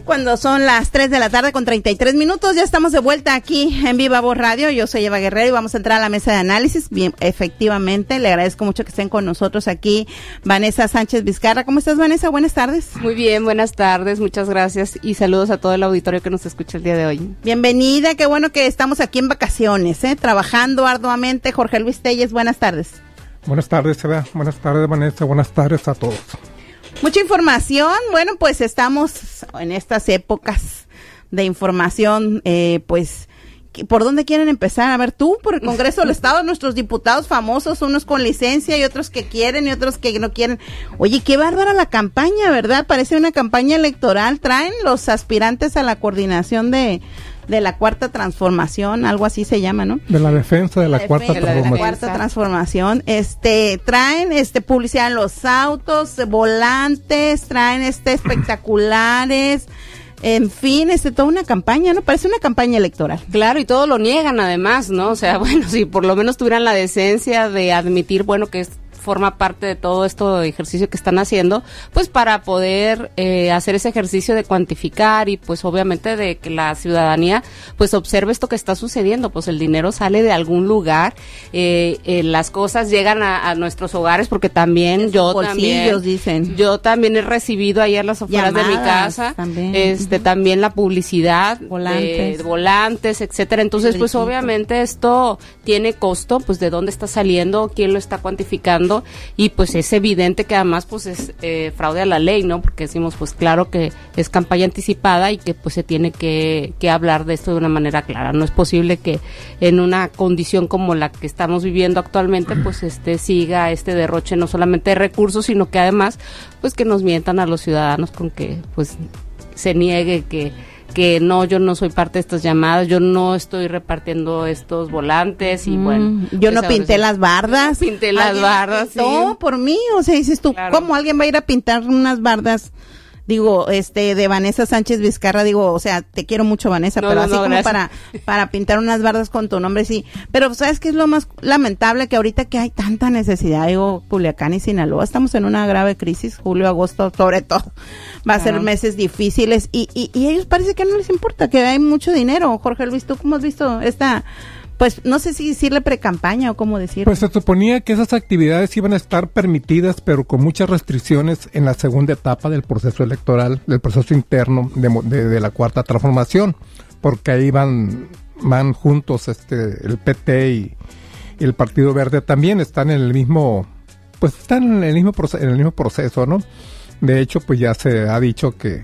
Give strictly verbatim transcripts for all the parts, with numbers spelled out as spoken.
Cuando son las tres de la tarde con treinta y tres minutos, ya estamos de vuelta aquí en Viva Voz Radio. Yo soy Eva Guerrero y vamos a entrar a la mesa de análisis. Bien, efectivamente, le agradezco mucho que estén con nosotros aquí Vanessa Sánchez Vizcarra. ¿Cómo estás, Vanessa? Buenas tardes. Muy bien, buenas tardes, muchas gracias y saludos a todo el auditorio que nos escucha el día de hoy. Bienvenida, qué bueno que estamos aquí en vacaciones, ¿eh? Trabajando arduamente. Jorge Luis Telles, buenas tardes. Buenas tardes, Eva. Buenas tardes, Vanessa. Buenas tardes a todos. Mucha información. Bueno, pues estamos en estas épocas de información, eh, pues, ¿por dónde quieren empezar? A ver, tú, por el Congreso del Estado, nuestros diputados famosos, unos con licencia y otros que quieren y otros que no quieren. Oye, qué bárbara la campaña, ¿verdad? Parece una campaña electoral. Traen los aspirantes a la coordinación de... de la cuarta transformación, algo así se llama, ¿no? De la defensa de la, la cuarta defensa, transformación. De la cuarta transformación, este, traen, este, publicidad en los autos, volantes, traen, este, espectaculares, en fin, este, toda una campaña, ¿no? Parece una campaña electoral. Claro, y todo lo niegan además, ¿no? O sea, bueno, si por lo menos tuvieran la decencia de admitir, bueno, que es forma parte de todo esto ejercicio que están haciendo, pues para poder eh, hacer ese ejercicio de cuantificar y pues obviamente de que la ciudadanía pues observe esto que está sucediendo, pues el dinero sale de algún lugar, eh, eh, las cosas llegan a, a nuestros hogares, porque también yo también, dicen. yo también he recibido ayer las afueras de mi casa, también. este uh-huh. también la publicidad, volantes, de, volantes, etcétera, entonces pues obviamente esto tiene costo, pues de dónde está saliendo, quién lo está cuantificando, y pues es evidente que además pues es eh, fraude a la ley, ¿no? Porque decimos pues claro que es campaña anticipada y que pues se tiene que, que hablar de esto de una manera clara. No es posible que en una condición como la que estamos viviendo actualmente pues este siga este derroche no solamente de recursos, sino que además pues que nos mientan a los ciudadanos con que pues se niegue que que no, yo no soy parte de estas llamadas, yo no estoy repartiendo estos volantes y mm, bueno. Yo no pinté las bardas. Pinté las bardas, no, sí. por mí, o sea, dices tú, claro. ¿Cómo alguien va a ir a pintar unas bardas? Digo, este, de Vanessa Sánchez Vizcarra, digo, o sea, te quiero mucho, Vanessa, no, pero no, así no, como para, para pintar unas bardas con tu nombre, sí. Pero, ¿sabes qué es lo más lamentable? Que ahorita que hay tanta necesidad, digo, Culiacán y Sinaloa, estamos en una grave crisis, julio, agosto, sobre todo, va a ser uh-huh. meses difíciles, y, y, y ellos parece que no les importa, que hay mucho dinero. Jorge Luis, ¿tú cómo has visto esta... Pues no sé si decirle pre-campaña o cómo decirlo? Pues se suponía que esas actividades iban a estar permitidas, pero con muchas restricciones en la segunda etapa del proceso electoral, del proceso interno de, de, de la cuarta transformación, porque ahí van, van juntos este el P T y, y el Partido Verde también están en el mismo, pues están en el mismo proceso, en el mismo proceso, ¿no? De hecho, pues ya se ha dicho que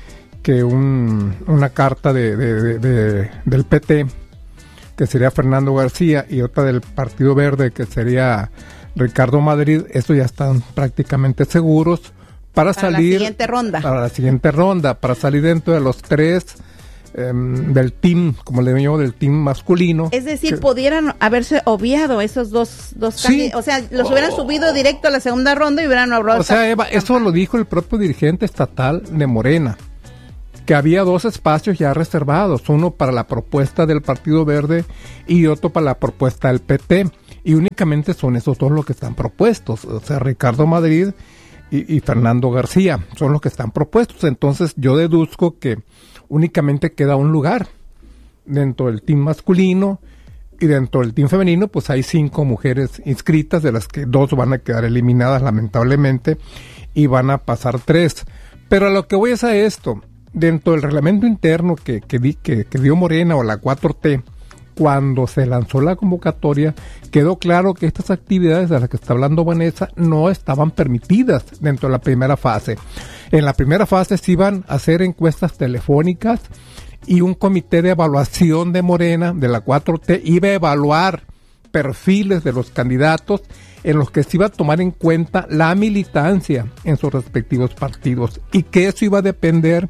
que un, una carta de, de, de, de del P T, que sería Fernando García, y otra del Partido Verde, que sería Ricardo Madrid, eso ya están prácticamente seguros para, para salir... la siguiente ronda. Para la siguiente ronda, para salir dentro de los tres eh, del team, como le llamo, del team masculino. Es decir, que, pudieran haberse obviado esos dos, dos sí, candidatos, o sea, los oh, hubieran subido directo a la segunda ronda y hubieran ahorrado... O sea, Eva, eso lo dijo el propio dirigente estatal de Morena, que había dos espacios ya reservados, uno para la propuesta del Partido Verde y otro para la propuesta del P T, y únicamente son esos dos los que están propuestos, o sea, Ricardo Madrid y, y Fernando García son los que están propuestos. Entonces yo deduzco que únicamente queda un lugar dentro del team masculino, y dentro del team femenino pues hay cinco mujeres inscritas, de las que dos van a quedar eliminadas lamentablemente, y van a pasar tres. Pero a lo que voy es a esto: dentro del reglamento interno que, que, di, que, que dio Morena o la cuatro T, cuando se lanzó la convocatoria, quedó claro que estas actividades de las que está hablando Vanessa no estaban permitidas dentro de la primera fase. En la primera fase se iban a hacer encuestas telefónicas, y un comité de evaluación de Morena, de la cuatro T, iba a evaluar perfiles de los candidatos en los que se iba a tomar en cuenta la militancia en sus respectivos partidos, y que eso iba a depender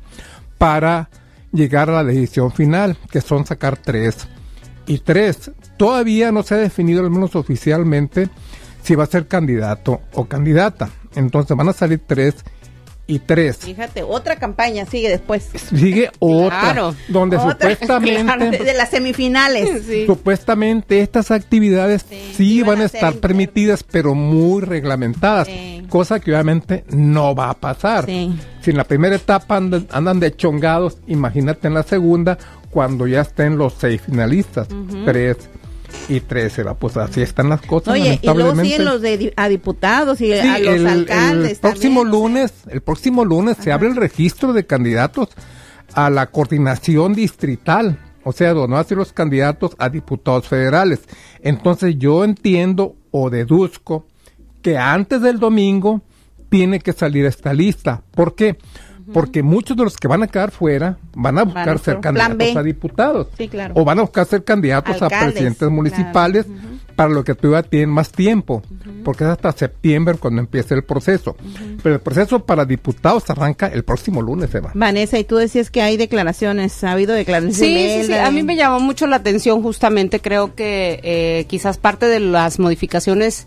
para llegar a la decisión final, que son sacar tres. Y tres, todavía no se ha definido, al menos oficialmente, si va a ser candidato o candidata. Entonces van a salir tres, y tres. Fíjate, otra campaña sigue después. Sigue otra, claro. donde Otra, supuestamente claro, de, de las semifinales. Sí. Supuestamente estas actividades sí, sí van a estar inter... permitidas, pero muy reglamentadas, sí. cosa que obviamente no va a pasar. Sí. Si en la primera etapa andan, andan de chongados, imagínate en la segunda, cuando ya estén los seis finalistas, uh-huh. tres y trece, ¿va? Pues así están las cosas. Oye, y luego siguen los de a diputados y sí, a los el, alcaldes. El próximo también, lunes, o sea. el próximo lunes Ajá. se abre el registro de candidatos a la coordinación distrital, o sea, donde van a ser los candidatos a diputados federales. Entonces yo entiendo o deduzco que antes del domingo tiene que salir esta lista. ¿Por qué? Porque muchos de los que van a quedar fuera van a buscar bueno, ser candidatos a diputados. Sí, claro. O van a buscar ser candidatos Alcaldes, a presidentes municipales, claro. uh-huh. para lo que todavía tienen más tiempo. Uh-huh. Porque es hasta septiembre cuando empieza el proceso. Uh-huh. Pero el proceso para diputados arranca el próximo lunes, Eva. Vanessa, y tú decías que hay declaraciones, ha habido declaraciones. Sí, de sí, sí. A mí me llamó mucho la atención justamente, creo que eh, quizás parte de las modificaciones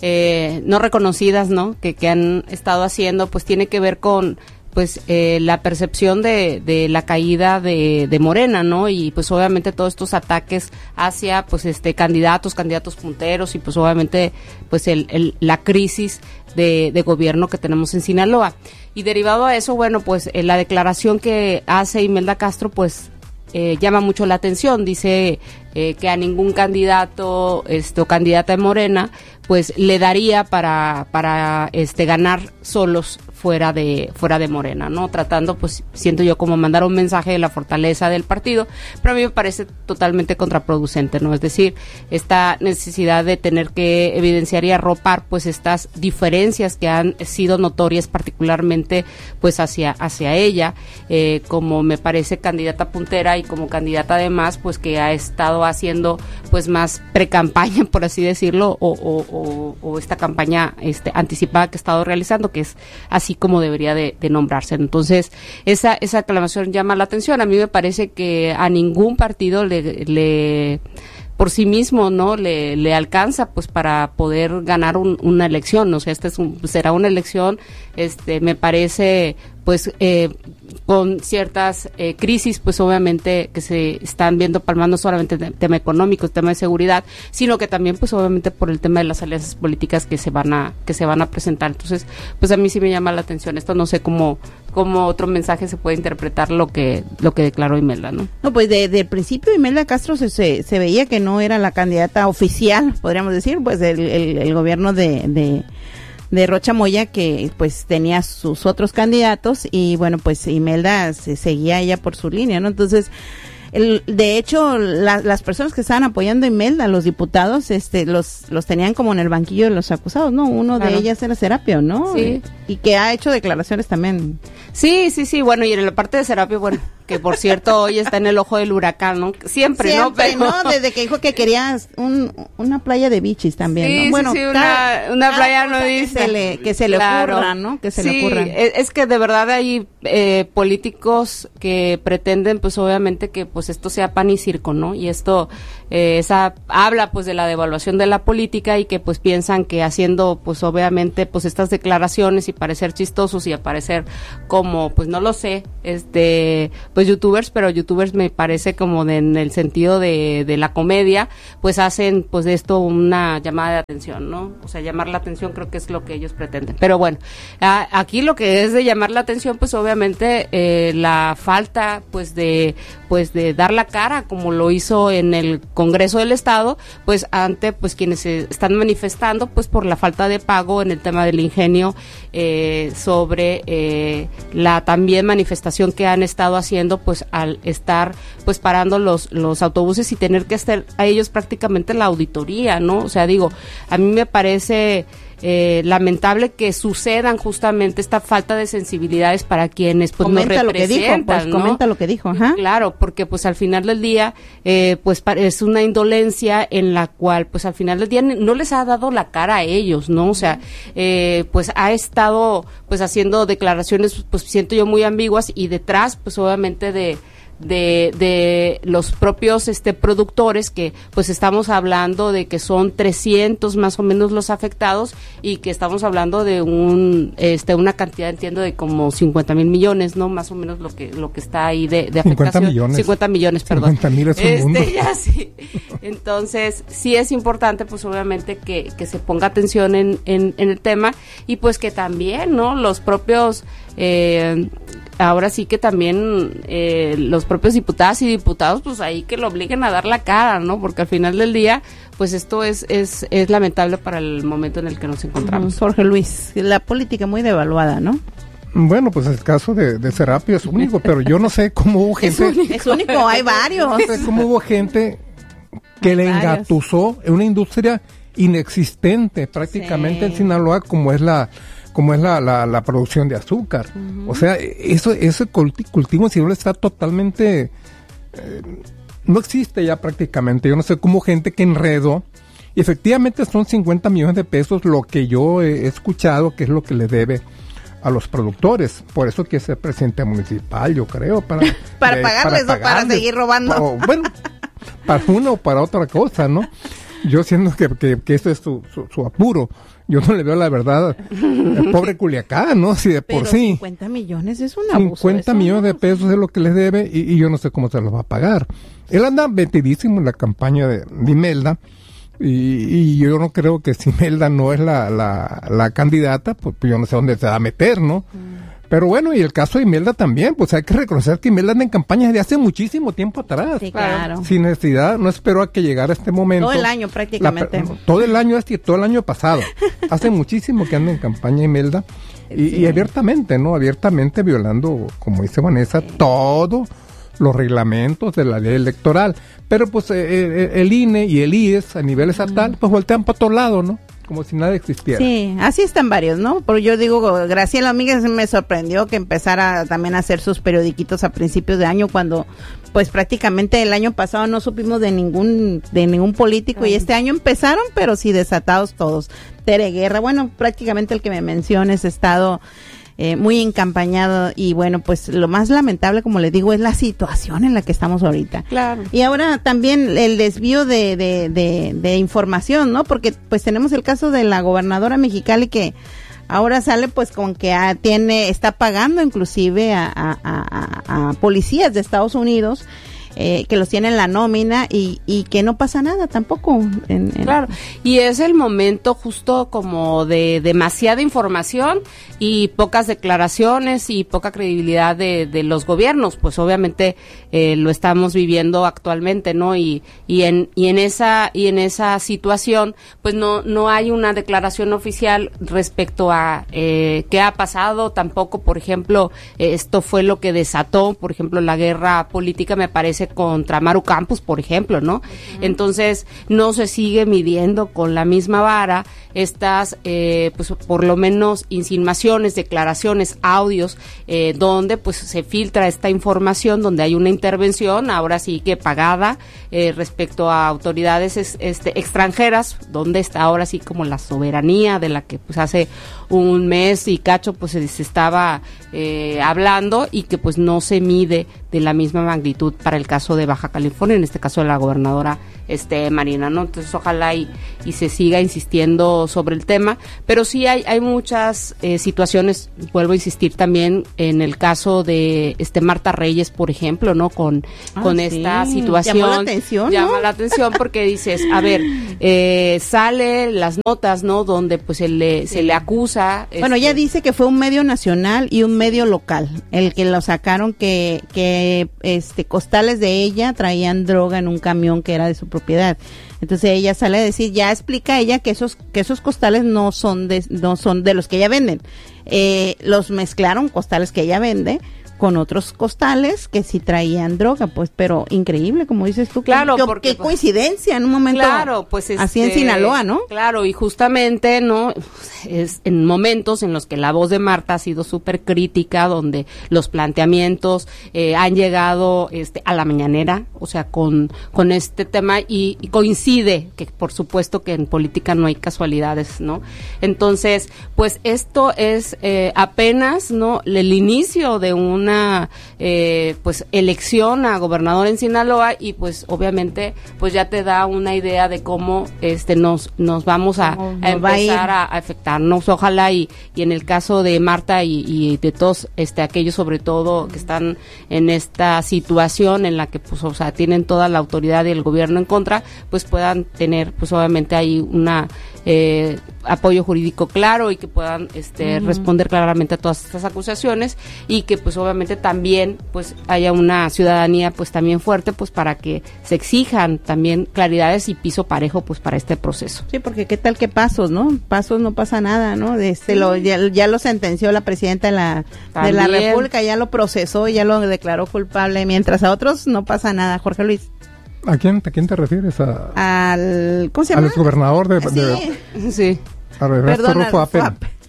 eh, no reconocidas, ¿no? Que, que han estado haciendo, pues tiene que ver con pues eh, la percepción de, de la caída de, de Morena, ¿no? Y pues obviamente todos estos ataques hacia pues este candidatos, candidatos punteros y pues obviamente pues el, el la crisis de, de gobierno que tenemos en Sinaloa. Y derivado a eso, bueno, pues eh, la declaración que hace Imelda Castro pues eh, llama mucho la atención. Dice eh, que a ningún candidato este, o candidata de Morena pues le daría para para este ganar solos fuera de fuera de Morena, ¿no? Tratando, pues, siento yo como mandar un mensaje de la fortaleza del partido, pero a mí me parece totalmente contraproducente, ¿no? Es decir, esta necesidad de tener que evidenciar y arropar, pues, estas diferencias que han sido notorias particularmente, pues, hacia hacia ella, eh, como me parece candidata puntera y como candidata además, pues, que ha estado haciendo, pues, más pre-campaña, por así decirlo, o, o, o, o esta campaña este, anticipada que ha estado realizando, que es así como debería de, de nombrarse. Entonces, esa esa aclamación llama la atención. A mí me parece que a ningún partido le, le por sí mismo, ¿no? Le, le alcanza, pues, para poder ganar un, una elección. O sea, esta es un, será una elección, este, me parece, pues, eh, con ciertas eh, crisis, pues obviamente que se están viendo palmando solamente el tema económico, el tema de seguridad, sino que también pues obviamente por el tema de las alianzas políticas que se van a que se van a presentar. Entonces, pues a mí sí me llama la atención esto, no sé cómo cómo otro mensaje se puede interpretar lo que lo que declaró Imelda, ¿no? No, pues desde de el principio Imelda Castro se, se se veía que no era la candidata oficial, podríamos decir, pues el, el, el gobierno de, de de Rocha Moya, que pues tenía sus otros candidatos y bueno, pues Imelda se seguía ella por su línea, ¿no? Entonces, el, de hecho, la, las personas que estaban apoyando a Imelda, los diputados, este, los los tenían como en el banquillo de los acusados, ¿no? Uno claro. de ellas era Serapio, ¿no? Sí. Y, y que ha hecho declaraciones también. Sí, sí, sí, bueno, y en la parte de Serapio, bueno, que por cierto hoy está en el ojo del huracán, ¿no? Siempre, Siempre ¿no? Pero, ¿no? Desde que dijo que quería un, una playa de bichis también, sí, ¿no? Bueno, sí, sí, cada, una, una playa nudista. Que se le, que se le claro. ocurra, ¿no? Que se sí, le ocurra. Es, es que de verdad hay eh, políticos que pretenden, pues obviamente que pues esto sea pan y circo, ¿no? Y esto eh, esa habla pues de la devaluación de la política y que pues piensan que haciendo pues obviamente pues estas declaraciones y parecer chistosos y aparecer como pues no lo sé, este pues youtubers, pero youtubers me parece como de, en el sentido de, de la comedia, pues hacen pues de esto una llamada de atención, ¿no? O sea, llamar la atención creo que es lo que ellos pretenden. Pero bueno, a, aquí lo que es de llamar la atención pues obviamente eh, la falta pues de pues de dar la cara como lo hizo en el Congreso del Estado, pues ante pues quienes se están manifestando pues por la falta de pago en el tema del ingenio, eh, sobre eh, la también manifestación que han estado haciendo pues al estar pues parando los los autobuses y tener que hacer a ellos prácticamente la auditoría, ¿no? O sea, digo, a mí me parece Eh, lamentable que sucedan justamente esta falta de sensibilidades para quienes pues comenta nos representan, lo que dijo, pues, ¿no? comenta lo que dijo, ajá. Claro, porque pues al final del día eh, pues es una indolencia en la cual pues al final del día no les ha dado la cara a ellos, ¿no? O sea, eh, pues ha estado pues haciendo declaraciones pues siento yo muy ambiguas y detrás pues obviamente de de, de los propios este productores, que pues estamos hablando de que son trescientos más o menos los afectados, y que estamos hablando de un este una cantidad, entiendo, de como cincuenta mil millones, ¿no? Más o menos lo que lo que está ahí de, de afectación. cincuenta millones. cincuenta millones, perdón. cincuenta mil es un este, mundo. Ya, sí. Entonces, sí es importante, pues obviamente que, que se ponga atención en, en, en el tema, y pues que también, ¿no? Los propios eh, ahora sí que también eh, los propios diputadas y diputados, pues ahí que lo obliguen a dar la cara, ¿no? Porque al final del día, pues esto es es es lamentable para el momento en el que nos encontramos. Uh-huh. Jorge Luis, la política muy devaluada, ¿no? Bueno, pues el caso de, de Serapio es único, pero yo no sé cómo hubo gente... Es único, es único, hay varios. No sé cómo hubo gente que le engatusó en una industria inexistente prácticamente, sí, en Sinaloa, como es la como es la, la, la producción de azúcar. Uh-huh. O sea, eso ese cultivo en Sinaloa está totalmente... Eh, no existe ya prácticamente. Yo no sé cómo gente que enredó, y efectivamente son cincuenta millones de pesos lo que yo he escuchado que es lo que le debe a los productores. Por eso que es el presidente municipal, yo creo, para para, eh, pagarles, para pagarles o para seguir robando. O, bueno, para una o para otra cosa, ¿no? Yo siento que, que, que ese es su, su, su apuro. Yo no le veo la verdad al pobre Culiacán, ¿no? Si de Pero por sí. cincuenta millones es un abuso. cincuenta millones de pesos es lo que les debe, y, y yo no sé cómo se los va a pagar. Él anda metidísimo en la campaña de, de Imelda, y, y yo no creo que si Imelda no es la, la, la candidata, pues, pues yo no sé dónde se va a meter, ¿no? Mm. Pero bueno, y el caso de Imelda también, pues hay que reconocer que Imelda anda en campaña desde hace muchísimo tiempo atrás. Sí, claro. Sin necesidad, no esperó a que llegara este momento. Todo el año prácticamente. La, todo el año este y todo el año pasado. Hace muchísimo que anda en campaña Imelda, y, sí, y abiertamente, ¿no? Abiertamente violando, como dice Vanessa, sí, todos los reglamentos de la ley electoral. Pero pues eh, eh, el I N E y el I E S a nivel estatal, mm. pues voltean para otro lado, ¿no? Como si nada existiera. Sí, así están varios, ¿no? Pero yo digo, Graciela Domínguez me sorprendió que empezara también a hacer sus periodiquitos a principios de año, cuando pues prácticamente el año pasado no supimos de ningún de ningún político. Ay. Y este año empezaron, pero sí desatados todos. Tere Guerra, bueno, prácticamente el que me menciones, ha estado Eh, muy encampañado, y bueno, pues lo más lamentable, como le digo, es la situación en la que estamos ahorita. Claro. Y ahora también el desvío de, de, de, de información, ¿no? Porque pues tenemos el caso de la gobernadora Mexicali, que ahora sale pues con que ah, tiene, está pagando inclusive a, a, a, a policías de Estados Unidos, Eh, que los tienen en la nómina, y, y que no pasa nada tampoco. En, en claro, y es el momento justo como de demasiada información y pocas declaraciones y poca credibilidad de, de los gobiernos, pues obviamente eh, lo estamos viviendo actualmente, ¿no? Y, y en y en esa y en esa situación, pues no no hay una declaración oficial respecto a eh, qué ha pasado. Tampoco, por ejemplo, eh, esto fue lo que desató, por ejemplo, la guerra política, me parece, contra Maru Campos, por ejemplo, ¿no? Uh-huh. Entonces, no se sigue midiendo con la misma vara estas, eh, pues, por lo menos insinuaciones, declaraciones, audios, eh, donde, pues, se filtra esta información, donde hay una intervención, ahora sí que pagada, eh, respecto a autoridades es, este, extranjeras, donde está ahora sí como la soberanía de la que, pues, hace un mes y cacho, pues, se, se estaba eh, hablando, y que, pues, no se mide de la misma magnitud para el caso de Baja California, en este caso de la gobernadora este Marina, ¿no? Entonces ojalá y, y se siga insistiendo sobre el tema, pero sí hay hay muchas eh, situaciones, vuelvo a insistir también en el caso de este Marta Reyes, por ejemplo, ¿no? Con, ah, con sí. esta situación. Llama la atención, Llama ¿no? la atención porque dices, a ver, eh, sale las notas, ¿no? Donde pues se le, sí. se le acusa. Bueno, este, ella dice que fue un medio nacional y un medio local el que lo sacaron, que, que este costales de ella traían droga en un camión que era de su propiedad. Entonces ella sale a decir, ya explica ella que esos que esos costales no son de no son de los que ella venden. Eh, los mezclaron, costales que ella vende, con otros costales que sí traían droga, pues, pero increíble, como dices tú. Claro, qué, porque, qué coincidencia en un momento. Claro, pues así este, en Sinaloa, ¿no? Claro, y justamente, ¿no? Es en momentos en los que la voz de Marta ha sido súper crítica, donde los planteamientos eh, han llegado este a la mañanera, o sea, con con este tema, y, y coincide que, por supuesto, que en política no hay casualidades, ¿no? Entonces, pues esto es eh, apenas, ¿no? El inicio de un una eh, pues elección a gobernador en Sinaloa y pues obviamente pues ya te da una idea de cómo este nos nos vamos a, a empezar a, a afectarnos, ojalá y, y en el caso de Marta y, y de todos este aquellos sobre todo que están en esta situación en la que pues o sea tienen toda la autoridad y el gobierno en contra, pues puedan tener pues obviamente ahí una eh, apoyo jurídico claro y que puedan este uh-huh. responder claramente a todas estas acusaciones y que pues obviamente también pues haya una ciudadanía pues también fuerte pues para que se exijan también claridades y piso parejo pues para este proceso. Sí, porque qué tal que Pasos, ¿no? Pasos no pasa nada, ¿no? Este sí. lo ya, ya lo sentenció la presidenta de la de la República, ya lo procesó, ya lo declaró culpable, mientras a otros no pasa nada. Jorge Luis. ¿A quién, ¿A quién te refieres? A, al ¿cómo se llama? Al exgobernador de, sí. de sí. A Ernesto Rufo Apel,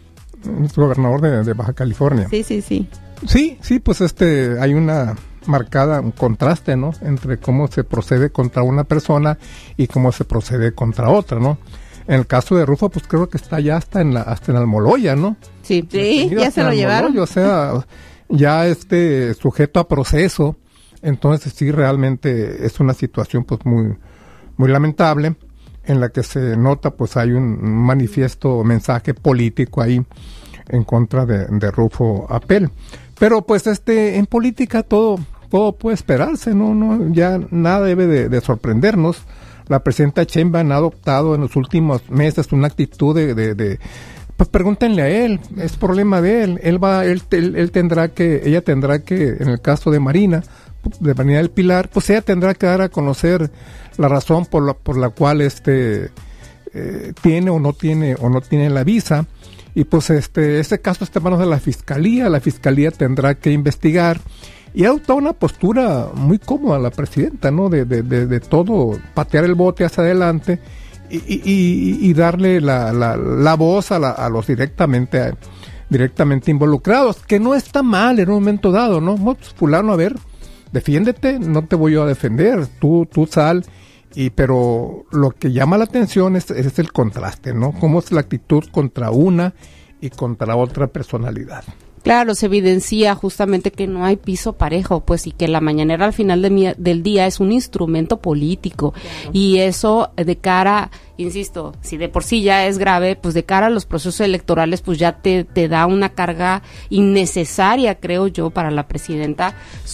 gobernador de, de Baja California. Sí, sí, sí. Sí, sí, pues este hay una marcada un contraste, ¿no? Entre cómo se procede contra una persona y cómo se procede contra otra, ¿no? En el caso de Rufo, pues creo que está ya hasta en la hasta en Almoloya, ¿no? Sí, sí, ya se lo llevaron. O sea, ya este sujeto a proceso. Entonces sí, realmente es una situación pues muy muy lamentable en la que se nota pues hay un manifiesto mensaje político ahí en contra de, de Rufo Apel. Pero pues este en política todo todo puede esperarse, no no ya nada debe de, de sorprendernos. La presidenta Sheinbaum ha adoptado en los últimos meses una actitud de, de, de pues pregúntenle a él, es problema de él, él va él, él, él tendrá que ella tendrá que en el caso de Marina de Marina del Pilar, pues ella tendrá que dar a conocer la razón por la por la cual este eh, tiene o no tiene o no tiene la visa y pues este este caso está en manos de la fiscalía, la fiscalía tendrá que investigar y ha adoptado una postura muy cómoda la presidenta, ¿no? De de, de, de todo patear el bote hacia adelante y, y, y, y darle la, la, la voz a, la, a los directamente a, directamente involucrados, que no está mal en un momento dado, ¿no? Pues, fulano, a ver, defiéndete, no te voy yo a defender, tú tú sal, y pero lo que llama la atención es, es el contraste, ¿no? Cómo es la actitud contra una y contra otra personalidad. Claro, se evidencia justamente que no hay piso parejo, pues, y que la mañanera al final de mi, del día es un instrumento político, claro. Y eso de cara, insisto, si de por sí ya es grave, pues de cara a los procesos electorales, pues ya te, te da una carga innecesaria, creo yo, para la presidenta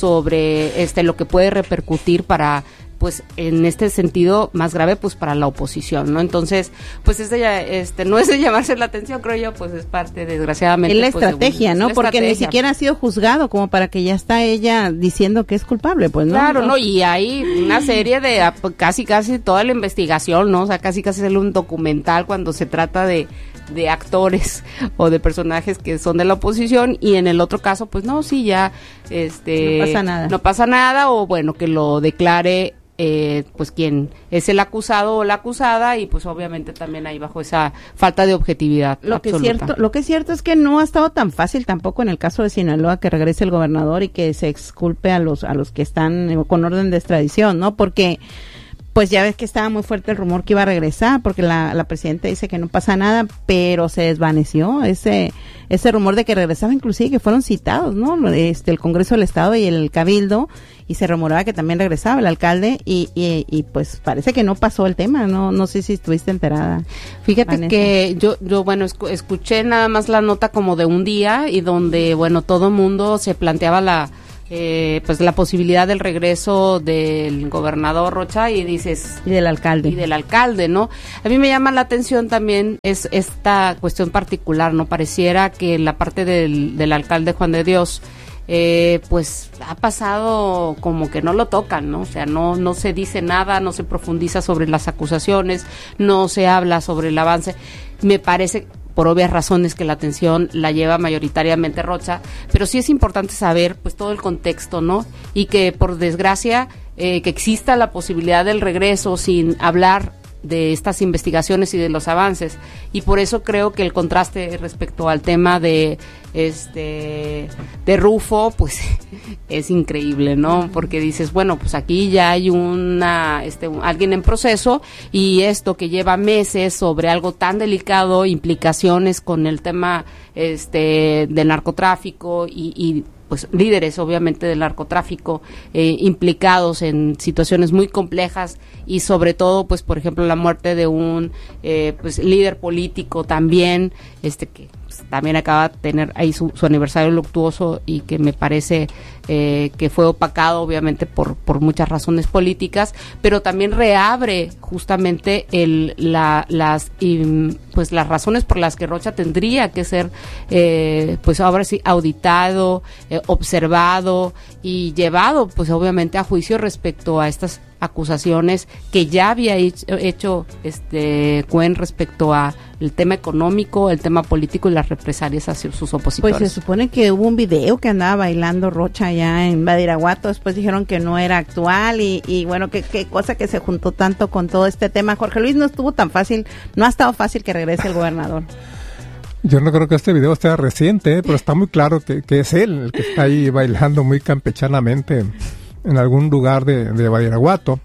sobre este lo que puede repercutir para pues en este sentido más grave pues para la oposición, ¿no? Entonces, pues este, este no es de llamarse la atención, creo yo, pues es parte, desgraciadamente. Es la pues, estrategia, de, ¿no? la Porque estrategia. Ni siquiera ha sido juzgado como para que ya está ella diciendo que es culpable, pues, ¿no? Claro, ¿no? Y hay una serie de, casi, casi toda la investigación, ¿no? O sea, casi, casi es un documental cuando se trata de de actores o de personajes que son de la oposición y en el otro caso, pues no, sí, ya, este... No pasa nada. No pasa nada o bueno, que lo declare Eh, pues quien es el acusado o la acusada y pues obviamente también ahí bajo esa falta de objetividad lo absoluta. que es cierto lo que es cierto es que no ha estado tan fácil tampoco en el caso de Sinaloa que regrese el gobernador y que se exculpe a los a los que están eh, con orden de extradición, ¿no? Porque pues ya ves que estaba muy fuerte el rumor que iba a regresar, porque la, la presidenta dice que no pasa nada, pero se desvaneció ese ese rumor de que regresaba, inclusive que fueron citados, ¿no? Este, el Congreso del Estado y el Cabildo, y se rumoraba que también regresaba el alcalde, y, y, y pues parece que no pasó el tema, no no sé si estuviste enterada. Fíjate Vanessa. que yo, yo bueno, escu- escuché nada más la nota como de un día, y donde, bueno, todo mundo se planteaba la... Eh, pues la posibilidad del regreso del gobernador Rocha y dices y del alcalde y del alcalde, ¿no? A mí me llama la atención también es esta cuestión particular, ¿no? Pareciera que la parte del, del alcalde Juan de Dios eh, pues ha pasado como que no lo tocan, ¿no? O sea, no no se dice nada, no se profundiza sobre las acusaciones, no se habla sobre el avance. Me parece por obvias razones que la atención la lleva mayoritariamente Rocha, pero sí es importante saber pues todo el contexto, ¿no? Y que por desgracia eh, que exista la posibilidad del regreso sin hablar de estas investigaciones y de los avances, y por eso creo que el contraste respecto al tema de este de Rufo pues es increíble, ¿no? Porque dices, bueno, pues aquí ya hay una este un, alguien en proceso, y esto que lleva meses sobre algo tan delicado, implicaciones con el tema este del narcotráfico y, y pues líderes obviamente del narcotráfico eh, implicados en situaciones muy complejas y sobre todo pues por ejemplo la muerte de un eh, pues líder político también este que pues, también acaba de tener ahí su, su aniversario luctuoso y que me parece eh, que fue opacado obviamente por por muchas razones políticas, pero también reabre justamente el la las y, pues las razones por las que Rocha tendría que ser eh, pues ahora sí auditado, eh, observado y llevado pues obviamente a juicio respecto a estas acusaciones que ya había hecho, hecho este Cuen respecto a el tema económico, el tema político y las represalias hacia sus opositores. Pues se supone que hubo un video que andaba bailando Rocha allá en Badiraguato, después dijeron que no era actual y, y bueno, qué qué cosa que se juntó tanto con todo este tema. Jorge Luis, no estuvo tan fácil, no ha estado fácil que regrese el gobernador. Yo no creo que este video sea reciente, ¿eh? Pero está muy claro que, que es él el que está ahí bailando muy campechanamente en algún lugar de, de Badiraguato.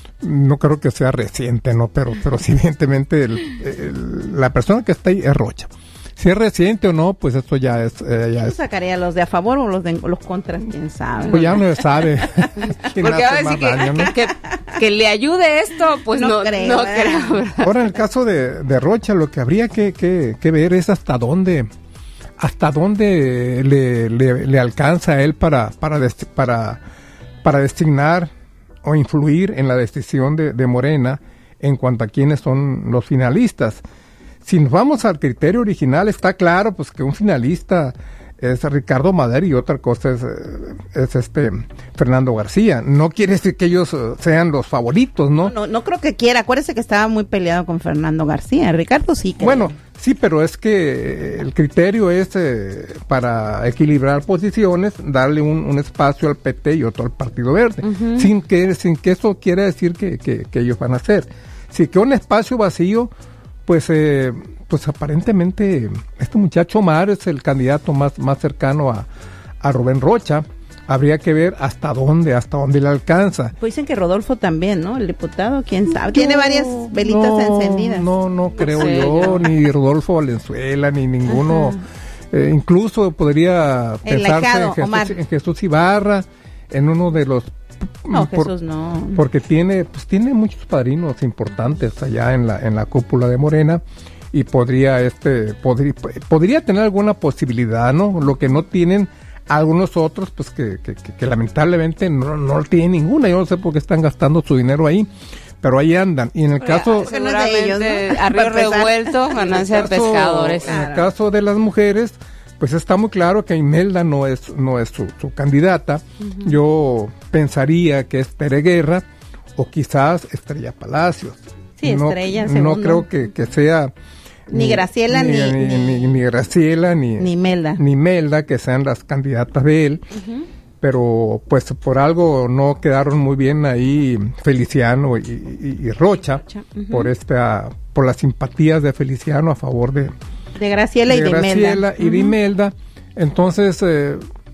No creo que sea reciente, ¿no? Pero, pero sí, evidentemente el, el, la persona que está ahí es Rocha. Si es reciente o no, pues esto ya es... Eh, ya ¿Tú es sacaría los de a favor o los de los contras? ¿Quién sabe? Pues ya no se sabe quién porque hace a más que, daño, ¿no? que, que, que le ayude esto, pues no, no creo. No creo. Ahora, en el caso de, de Rocha, lo que habría que, que, que ver es hasta dónde hasta dónde le, le, le alcanza a él para, para, desti- para, para designar o influir en la decisión de, de Morena en cuanto a quiénes son los finalistas. Si nos vamos al criterio original, está claro pues que un finalista es Ricardo Madero y otra cosa es, es este Fernando García. No quiere decir que ellos sean los favoritos, ¿no? No, no, no creo que quiera. Acuérdese que estaba muy peleado con Fernando García. Ricardo sí que... Bueno, sí, pero es que el criterio es eh, para equilibrar posiciones, darle un, un espacio al P T y otro al Partido Verde, uh-huh. sin que sin que eso quiera decir que, que, que ellos van a hacer. Si queda un espacio vacío, pues eh, pues aparentemente este muchacho Omar es el candidato más, más cercano a, a Rubén Rocha. Habría que ver hasta dónde, hasta dónde le alcanza. Pues dicen que Rodolfo también, ¿no? El diputado, quién sabe. Tiene varias velitas no, encendidas. No, no creo sí, yo, yo, ni Rodolfo Valenzuela, ni ninguno. Eh, incluso podría el pensarse lejado, en, Jesús, en Jesús Ibarra, en uno de los... No, por, Jesús no. Porque tiene, pues tiene muchos padrinos importantes allá en la, en la cúpula de Morena. Y podría, este, podría, podría tener alguna posibilidad, ¿no? Lo que no tienen algunos otros, pues que, que, que, que lamentablemente no, no tienen ninguna. Yo no sé por qué están gastando su dinero ahí, pero ahí andan. Y en el caso... Seguramente ellos, ¿no? A río revuelto, ganancia de pescadores. En el caso de las mujeres, pues está muy claro que Imelda no es, no es su, su candidata. Uh-huh. Yo pensaría que es Tere Guerra o quizás Estrella Palacios. Sí, no, Estrella, no segundo. creo que, que sea... Ni Graciela, ni ni, ni, ni, ni Graciela, ni, ni Melda. Ni Melda, que sean las candidatas de él. Uh-huh. Pero pues por algo no quedaron muy bien ahí Feliciano y, y, y Rocha, Rocha. Uh-huh. por esta, por las simpatías de Feliciano a favor de, de Graciela de y de Graciela Melda. y uh-huh. de Imelda. Entonces, eh,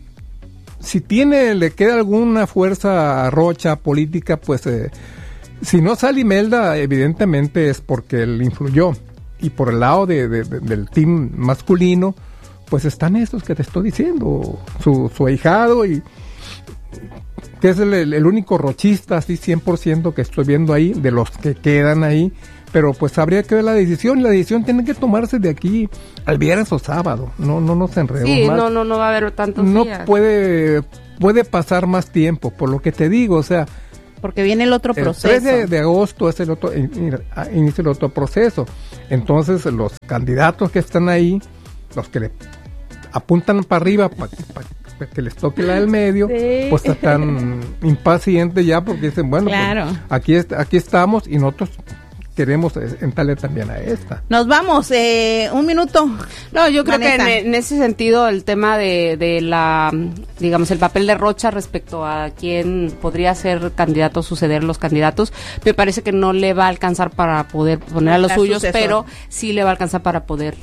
si tiene, le queda alguna fuerza a Rocha política, pues eh, si no sale Imelda, evidentemente es porque él influyó. Y por el lado de, de, de, del team masculino, pues están estos que te estoy diciendo, su, su ahijado, y que es el, el único rochista, así cien por ciento que estoy viendo ahí, de los que quedan ahí, pero pues habría que ver la decisión, y la decisión tiene que tomarse de aquí al viernes o sábado, no no nos enredemos sí, más. no, no, no va a haber tantos no días. No puede, puede pasar más tiempo, por lo que te digo, o sea, porque viene el otro proceso. El tres de, de agosto es el otro, inicia el otro proceso. Entonces, los candidatos que están ahí, los que le apuntan para arriba para pa, pa que les toque la del medio, sí. pues están impacientes ya porque dicen, bueno, claro. pues, aquí, aquí estamos y nosotros queremos entrarle también a esta. Nos vamos, eh, un minuto. No, yo creo Vanessa. que en, en ese sentido el tema de, de la, digamos, el papel de Rocha respecto a quién podría ser candidato, suceder los candidatos, me parece que no le va a alcanzar para poder poner a los suyos, sucesor. Pero sí le va a alcanzar para poder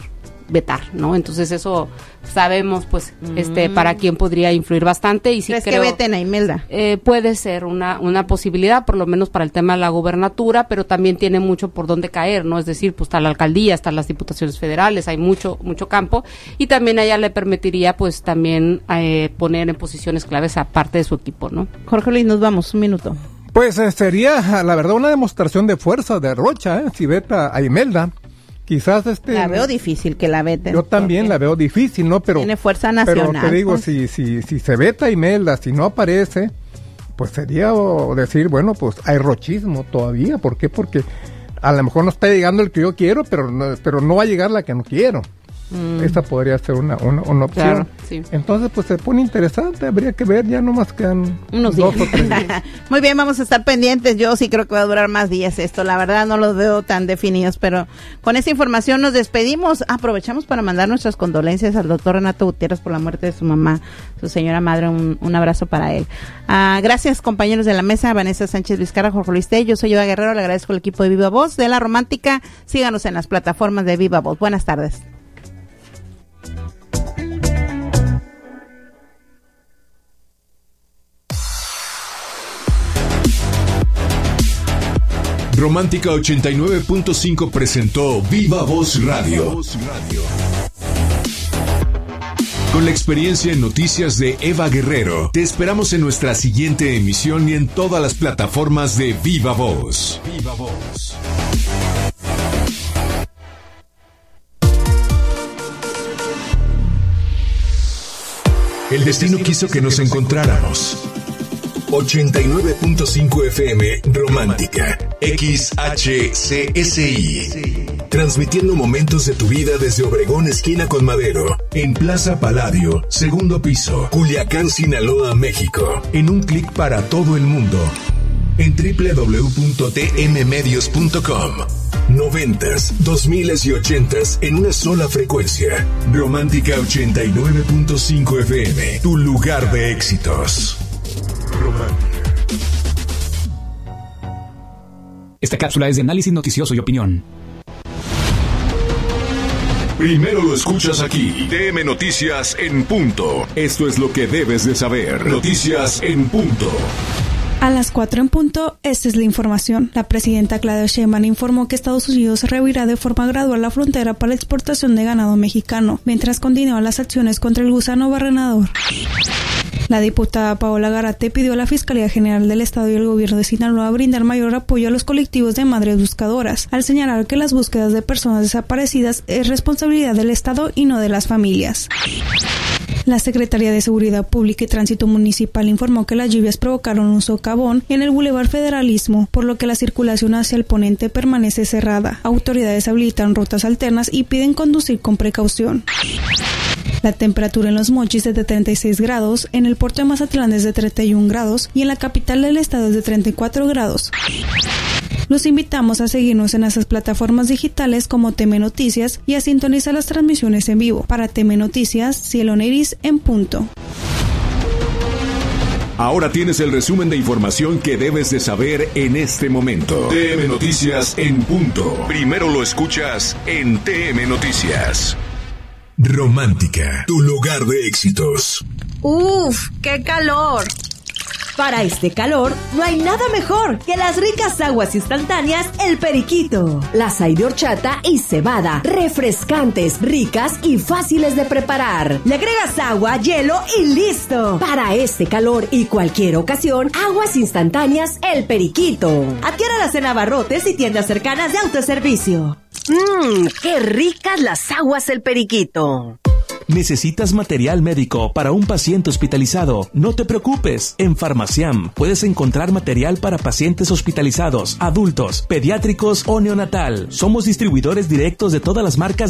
vetar, ¿no? Entonces eso sabemos, pues, mm. este, para quién podría influir bastante. Y sí ¿Crees creo, que veten a Imelda? Eh, puede ser una, una posibilidad, por lo menos para el tema de la gubernatura, pero también tiene mucho por dónde caer, ¿no? Es decir, pues está la alcaldía, están las diputaciones federales, hay mucho, mucho campo, y también a ella le permitiría, pues, también eh, poner en posiciones claves a parte de su equipo, ¿no? Jorge Luis, nos vamos, un minuto. Pues eh, sería, la verdad, una demostración de fuerza de Rocha, ¿eh? Si veta a Imelda. Quizás este... La veo difícil que la veten. Yo también la veo difícil, ¿no? Pero tiene fuerza nacional. Pero te digo, pues. si, si, si se veta Imelda, si no aparece, pues sería o decir, bueno, pues hay rochismo todavía. ¿Por qué? Porque a lo mejor no está llegando el que yo quiero, pero no, pero no va a llegar la que no quiero. Mm. Esa podría ser una, una, una opción. Claro, sí. Entonces, pues se pone interesante, habría que ver, ya nomás quedan unos dos días. o tres días. Muy bien, vamos a estar pendientes. Yo sí creo que va a durar más días esto. La verdad no los veo tan definidos, pero con esta información nos despedimos. Aprovechamos para mandar nuestras condolencias al doctor Renato Gutiérrez por la muerte de su mamá, su señora madre. Un, un abrazo para él. Ah, gracias, compañeros de la mesa, Vanessa Sánchez Vizcarra, Jorge Luis Tellez. Yo soy Eva Guerrero, le agradezco al equipo de Viva Voz de La Romántica. Síganos en las plataformas de Viva Voz. Buenas tardes. Romántica ochenta y nueve punto cinco presentó Viva Voz Radio. Con la experiencia en noticias de Eva Guerrero, te esperamos en nuestra siguiente emisión y en todas las plataformas de Viva Voz. Viva Voz. El destino quiso que nos encontráramos. ochenta y nueve punto cinco F M Romántica X H C S I, transmitiendo momentos de tu vida desde Obregón esquina con Madero, en Plaza Palladio, segundo piso, Culiacán, Sinaloa, México, en un clic para todo el mundo, en doble u doble u doble u punto t m medios punto com. Noventas, dos miles y ochentas en una sola frecuencia. Romántica ochenta y nueve punto cinco F M, tu lugar de éxitos. Esta cápsula es de análisis noticioso y opinión. Primero lo escuchas aquí. T M Noticias en punto. Esto es lo que debes de saber. Noticias en punto. A las cuatro en punto, esta es la información. La presidenta Claudia Sheinbaum informó que Estados Unidos reabrirá de forma gradual la frontera para la exportación de ganado mexicano, mientras continúan las acciones contra el gusano barrenador. La diputada Paola Garate pidió a la Fiscalía General del Estado y el Gobierno de Sinaloa brindar mayor apoyo a los colectivos de madres buscadoras, al señalar que las búsquedas de personas desaparecidas es responsabilidad del Estado y no de las familias. La Secretaría de Seguridad Pública y Tránsito Municipal informó que las lluvias provocaron un socavón en el Boulevard Federalismo, por lo que la circulación hacia el poniente permanece cerrada. Autoridades habilitan rutas alternas y piden conducir con precaución. La temperatura en Los Mochis es de treinta y seis grados, en el puerto de Mazatlán es de treinta y un grados y en la capital del estado es de treinta y cuatro grados. Los invitamos a seguirnos en nuestras plataformas digitales como T M Noticias y a sintonizar las transmisiones en vivo. Para T M Noticias, Cielo Neiris en punto. Ahora tienes el resumen de información que debes de saber en este momento. T M Noticias en punto. Primero lo escuchas en T M Noticias. Romántica, tu lugar de éxitos. ¡Uf! ¡Qué calor! Para este calor, no hay nada mejor que las ricas aguas instantáneas El Periquito. Las hay de horchata y cebada, refrescantes, ricas y fáciles de preparar. Le agregas agua, hielo y listo. Para este calor y cualquier ocasión, aguas instantáneas El Periquito. Adquiéralas en abarrotes y tiendas cercanas de autoservicio. ¡Mmm! ¡Qué ricas las aguas El Periquito! ¿Necesitas material médico para un paciente hospitalizado? No te preocupes, en Farmaciam puedes encontrar material para pacientes hospitalizados, adultos, pediátricos o neonatal. Somos distribuidores directos de todas las marcas